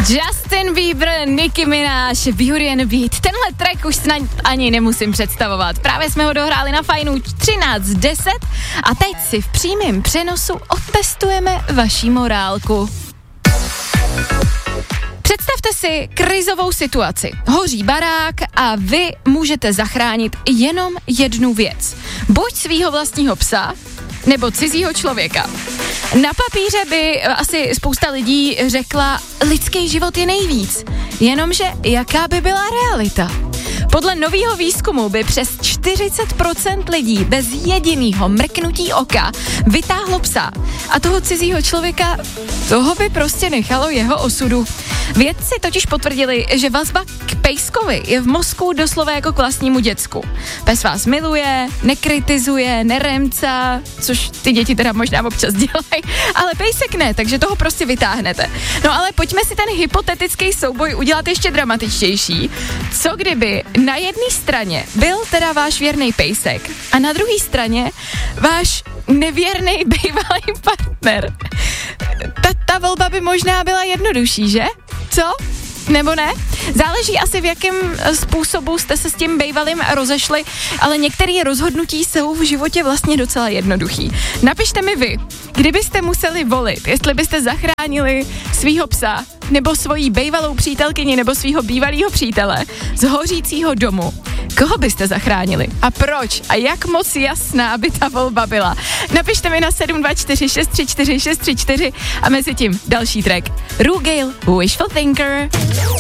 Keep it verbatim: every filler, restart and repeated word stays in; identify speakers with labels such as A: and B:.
A: Justin Bieber, Nicki Minaj, Beauty and the Beat. Tenhle track už snad ani nemusím představovat. Právě jsme ho dohráli na Fajnu třináct deset a teď si v přímém přenosu otestujeme vaši morálku. Představte si krizovou situaci. Hoří barák a vy můžete zachránit jenom jednu věc. Buď svýho vlastního psa, nebo cizího člověka. Na papíře by asi spousta lidí řekla, lidský život je nejvíc. Jenomže jaká by byla realita? Podle nového výzkumu by přes čtyřicet procent lidí bez jedinýho mrknutí oka vytáhlo psa a toho cizího člověka, toho by prostě nechalo jeho osudu. Vědci totiž potvrdili, že vazba k pejskovi je v mozku doslova jako k vlastnímu děcku. Pes vás miluje, nekritizuje, neremcá, což ty děti teda možná občas dělají, ale pejsek ne, takže toho prostě vytáhnete. No ale pojďme si ten hypotetický souboj udělat ještě dramatičtější. Co kdyby na jedné straně byl teda váš věrný pejsek a na druhé straně váš nevěrný bývalý partner? Ta, ta volba by možná byla jednodušší, že? Co? Nebo ne? Záleží asi, v jakém způsobu jste se s tím bejvalým rozešli, ale některé rozhodnutí jsou v životě vlastně docela jednoduchý. Napište mi vy, kdybyste museli volit, jestli byste zachránili svýho psa, nebo svoji bejvalou přítelkyni, nebo svýho bývalého přítele z hořícího domu. Koho byste zachránili? A proč? A jak moc jasná by ta volba byla? Napište mi na sedm dva čtyři šest tři čtyři šest tři čtyři a mezi tím další track. Rugale, Wishful Thinker.